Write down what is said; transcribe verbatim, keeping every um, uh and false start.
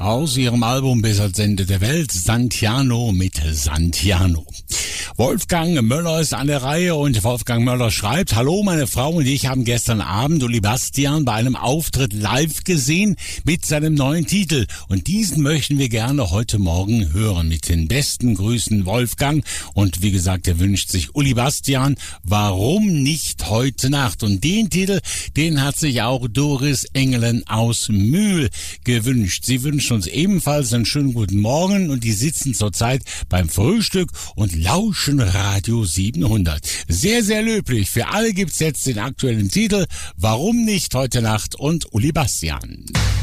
Aus ihrem Album Besser Ende der Welt, Santiano mit Santiano. Wolfgang Möller ist an der Reihe und Wolfgang Möller schreibt: Hallo, meine Frau und ich haben gestern Abend Uli Bastian bei einem Auftritt live gesehen mit seinem neuen Titel und diesen möchten wir gerne heute Morgen hören. Mit den besten Grüßen, Wolfgang. Und wie gesagt, er wünscht sich Uli Bastian, warum nicht heute Nacht? Und den Titel, den hat sich auch Doris Engelen aus Mühl gewünscht. Sie wünscht uns ebenfalls einen schönen guten Morgen und die sitzen zurzeit beim Frühstück und lauschen Radio siebenhundert. Sehr, sehr löblich. Für alle gibt's jetzt den aktuellen Titel Warum nicht heute Nacht und Uli Bastian.